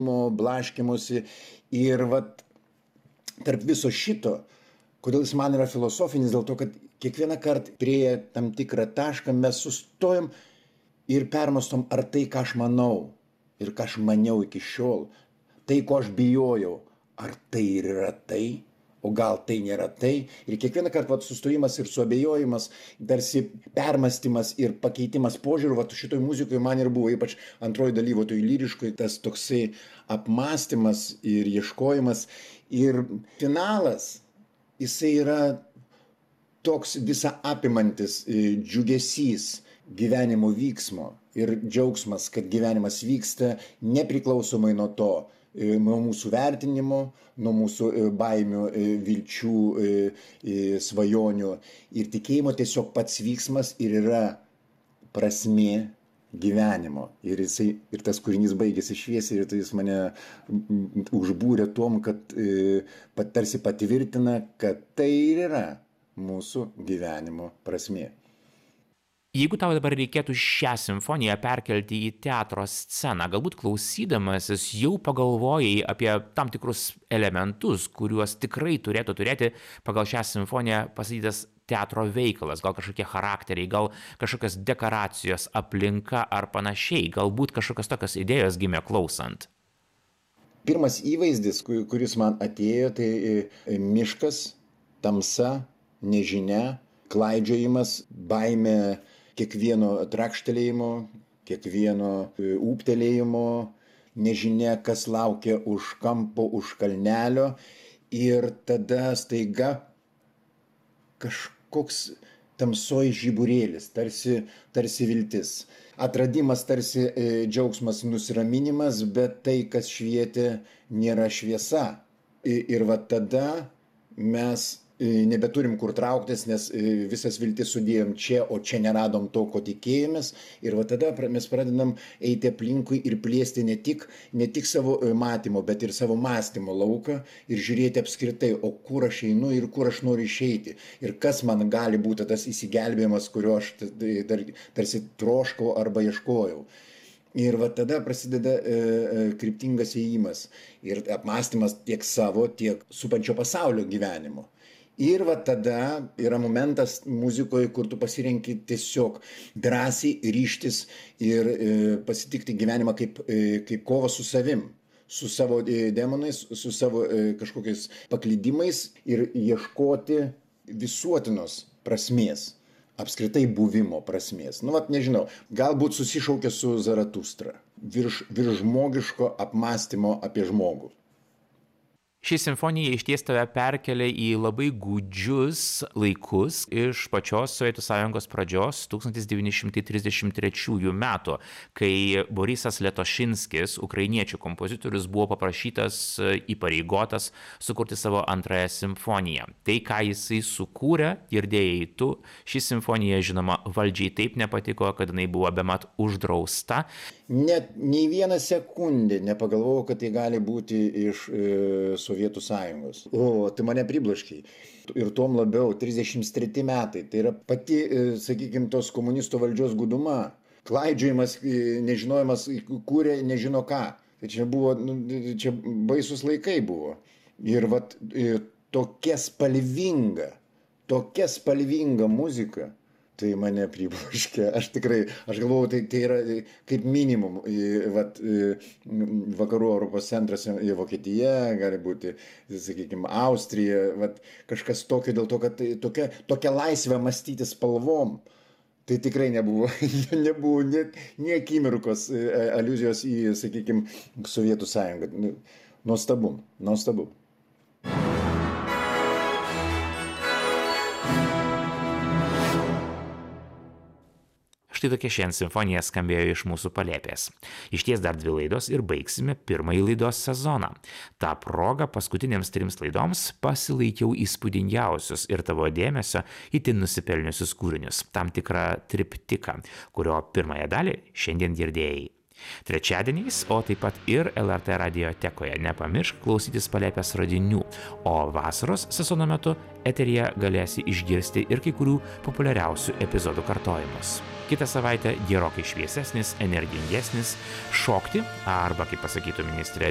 blaškymosi. Ir vat tarp viso šito, kodėl jis man yra filosofinis, dėl to, kad kiekvieną kartą prieėję tam tikrą tašką mes sustojom ir permastom, ar tai, ką aš manau ir ką aš maniau iki šiol, tai, ko aš bijojau, ar tai ir yra tai, o gal tai nėra tai. Ir kiekvieną kartą sustojimas ir suabejojimas, tarsi permastymas ir pakeitimas požiūrių, šitoj muzikoje man ir buvo, ypač antroji dalyvo, toj lyriškoje, tas toksai apmąstymas ir ieškojimas. Ir finalas, jisai yra toks visa apimantis džiugesys gyvenimo vyksmo ir džiaugsmas, kad gyvenimas vyksta nepriklausomai nuo to, nuo mūsų vertinimo, nuo mūsų baimių, vilčių, svajonių ir tikėjimo. Tiesiog pats vyksmas ir yra prasmė gyvenimo. Ir tas kūrinys baigėsi šviesiai ir tai jis mane užbūrė tom, kad tarsi patvirtina, kad tai ir yra mūsų gyvenimo prasmė. Jeigu tau dabar reikėtų šią simfoniją perkelti į teatro sceną, galbūt klausydamasis jau pagalvojai apie tam tikrus elementus, kuriuos tikrai turėtų turėti pagal šią simfoniją pasakytas teatro veikalas, gal kažkokie charakteriai, gal kažkokios dekoracijos, aplinka ar panašiai, galbūt kažkokios tokios idėjos gimė klausant. Pirmas įvaizdis, kuris man atėjo, tai miškas, tamsa, nežinia, klaidžiojimas, baimė kiekvieno trakštelėjimo, kiekvieno ūptelėjimo, nežinia, kas laukia už kampo, už kalnelio. Ir tada staiga kažkoks tamsoj žiburėlis, tarsi viltis. Atradimas, tarsi džiaugsmas, nusiraminimas, bet tai, kas švietė, nėra šviesa. Ir va tada mes nebeturim kur trauktis, nes visas viltis sudėjom čia, o čia neradom to, ko tikėjomės. Ir va tada mes pradedam eiti aplinkui ir plėsti ne tik savo matymo, bet ir savo mąstymo lauką ir žiūrėti apskritai, o kur aš einu ir kur aš noriu išeiti. Ir kas man gali būti tas įsigelbėjimas, kurio aš tarsi troškau arba ieškojau. Ir va tada prasideda kryptingas ėjimas ir apmąstymas tiek savo, tiek supančio pasaulio gyvenimo. Ir va tada yra momentas muzikoje, kur tu pasirenki tiesiog drąsiai ryžtis ir pasitikti gyvenimą kaip kovą su savim, su savo demonais, su savo kažkokiais paklydimais ir ieškoti visuotinos prasmės, apskritai buvimo prasmės. Nežinau, galbūt susišaukia su Zaratustra, virš žmogiško apmąstymo apie žmogų. Ši simfonija išties tave perkelia į labai gūdžius laikus iš pačios Sovietų Sąjungos pradžios 1933 metų, kai Borisas Letošinskis, ukrainiečių kompozitorius, buvo paprašytas, įpareigotas sukurti savo antrąją simfoniją. Tai, ką jisai sukūrė, girdėjai tu, ši simfonija, žinoma, valdžiai taip nepatiko, kad jinai buvo bemat uždrausta. Net nei vieną sekundę nepagalvojau, kad tai gali būti iš Sovietų Sąjungos. Tai mane pribloškė. Ir tom labiau, 33 metai. Tai yra pati, sakykime, tos komunistų valdžios guduma. Klaidžiojimas, nežinojimas, kūrė nežino ką. Tai čia buvo, čia baisus laikai buvo. Ir tokia spalvinga muzika. Tai mane pribloškė. Aš galvojau, tai yra kaip minimum vakarų Europos centras, Vokietija, gali būti, sakykime, Austrija, kažkas tokio, dėl to, kad tokia laisvė mąstyti spalvom. Tai tikrai nebuvo nė akimirkos aliuzijos į, sakykime, Sovietų Sąjungą. Nuostabu. Štai tokia šiandien simfonija skambėjo iš mūsų palėpės. Išties dar 2 laidos ir baigsime pirmąjį laidos sezoną. Ta proga paskutinėms 3 laidoms pasilaikiau įspūdingiausius ir tavo dėmesio itin nusipelniusius kūrinius, tam tikrą triptiką, kurio pirmąją dalį šiandien girdėjai. Trečiadieniais, o taip pat ir LRT radiotekoje nepamiršk klausytis palėpės radinių, o vasaros sezono metu eteryje galėsi išgirsti ir kai kurių populiariausių epizodų kartojimus. Kitą savaitę gerokai šviesesnis, energingesnis, šokti, arba, kaip pasakytų ministrė